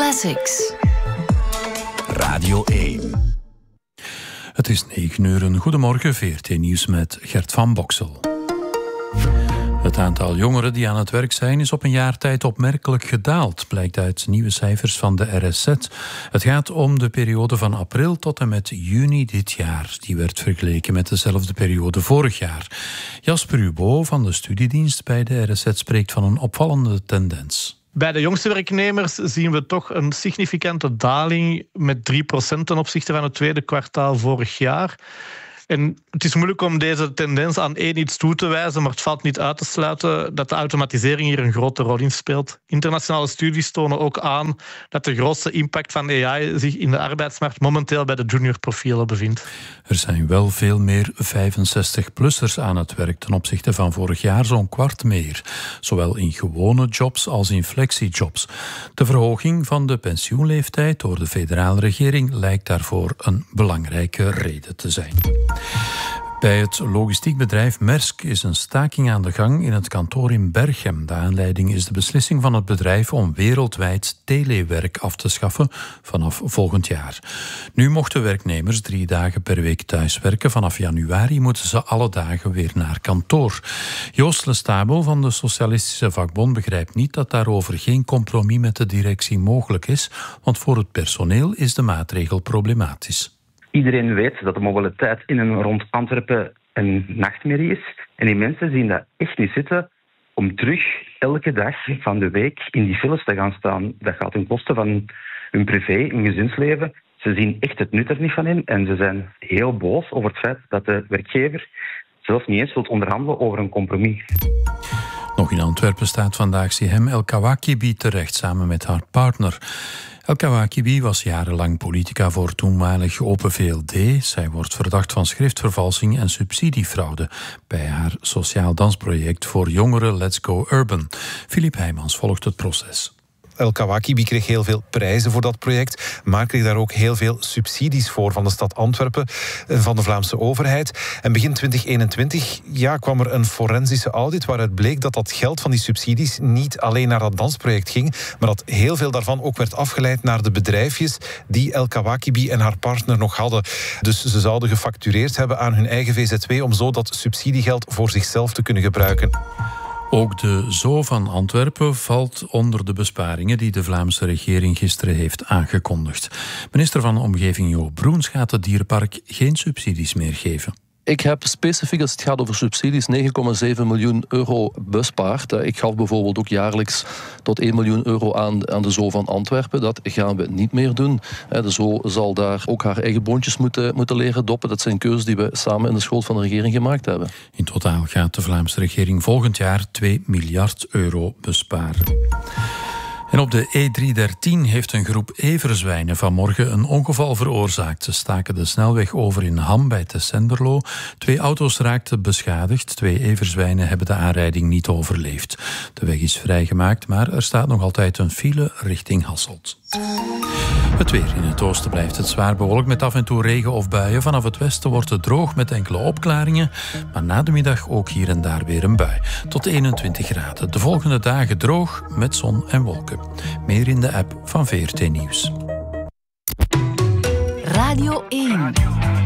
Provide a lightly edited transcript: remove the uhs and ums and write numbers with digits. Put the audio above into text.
Classics. Radio 1. Het is 9:00. Goedemorgen, VRT Nieuws met Gert van Boksel. Het aantal jongeren die aan het werk zijn is op een jaar tijd opmerkelijk gedaald, blijkt uit nieuwe cijfers van de RSZ. Het gaat om de periode van april tot en met juni dit jaar. Die werd vergeleken met dezelfde periode vorig jaar. Jasper Hubo van de studiedienst bij de RSZ spreekt van een opvallende tendens. Bij de jongste werknemers zien we toch een significante daling met 3% ten opzichte van het tweede kwartaal vorig jaar. En het is moeilijk om deze tendens aan één iets toe te wijzen, maar het valt niet uit te sluiten dat de automatisering hier een grote rol in speelt. Internationale studies tonen ook aan dat de grootste impact van AI zich in de arbeidsmarkt momenteel bij de juniorprofielen bevindt. Er zijn wel veel meer 65-plussers aan het werk ten opzichte van vorig jaar, zo'n kwart meer. Zowel in gewone jobs als in flexijobs. De verhoging van de pensioenleeftijd door de federale regering lijkt daarvoor een belangrijke reden te zijn. Bij het logistiekbedrijf Maersk is een staking aan de gang in het kantoor in Berchem. De aanleiding is de beslissing van het bedrijf om wereldwijd telewerk af te schaffen vanaf volgend jaar. Nu mochten werknemers 3 dagen per week thuiswerken. Vanaf januari moeten ze alle dagen weer naar kantoor. Joost Lestabel van de Socialistische Vakbond begrijpt niet dat daarover geen compromis met de directie mogelijk is, want voor het personeel is de maatregel problematisch. Iedereen weet dat de mobiliteit in en rond Antwerpen een nachtmerrie is. En die mensen zien dat echt niet zitten om terug elke dag van de week in die files te gaan staan. Dat gaat ten koste van hun privé, hun gezinsleven. Ze zien echt het nut er niet van in en ze zijn heel boos over het feit dat de werkgever zelfs niet eens wilt onderhandelen over een compromis. Nog in Antwerpen staat vandaag Sihem El Kawakibi terecht samen met haar partner. El Kawakibi was jarenlang politica voor toenmalig Open VLD. Zij wordt verdacht van schriftvervalsing en subsidiefraude bij haar sociaal dansproject voor jongeren Let's Go Urban. Filip Heijmans volgt het proces. El Kawakibi kreeg heel veel prijzen voor dat project, maar kreeg daar ook heel veel subsidies voor van de stad Antwerpen, van de Vlaamse overheid. En begin 2021 kwam er een forensische audit waaruit bleek dat dat geld van die subsidies niet alleen naar dat dansproject ging, maar dat heel veel daarvan ook werd afgeleid naar de bedrijfjes die El Kawakibi en haar partner nog hadden. Dus ze zouden gefactureerd hebben aan hun eigen VZW om zo dat subsidiegeld voor zichzelf te kunnen gebruiken. Ook de Zoo van Antwerpen valt onder de besparingen die de Vlaamse regering gisteren heeft aangekondigd. Minister van Omgeving Jo Broens gaat het dierenpark geen subsidies meer geven. Ik heb specifiek, als het gaat over subsidies, 9,7 miljoen euro bespaard. Ik gaf bijvoorbeeld ook jaarlijks tot 1 miljoen euro aan de Zoo van Antwerpen. Dat gaan we niet meer doen. De Zoo zal daar ook haar eigen boontjes moeten leren doppen. Dat zijn keuzes die we samen in de schoot van de regering gemaakt hebben. In totaal gaat de Vlaamse regering volgend jaar 2 miljard euro besparen. En op de E313 heeft een groep everzwijnen vanmorgen een ongeval veroorzaakt. Ze staken de snelweg over in Ham bij Tessenderlo. 2 auto's raakten beschadigd. 2 everzwijnen hebben de aanrijding niet overleefd. De weg is vrijgemaakt, maar er staat nog altijd een file richting Hasselt. Het weer. In het oosten blijft het zwaar bewolkt met af en toe regen of buien. Vanaf het westen wordt het droog met enkele opklaringen. Maar na de middag ook hier en daar weer een bui. Tot 21 graden. De volgende dagen droog met zon en wolken. Meer in de app van VRT Nieuws. Radio 1.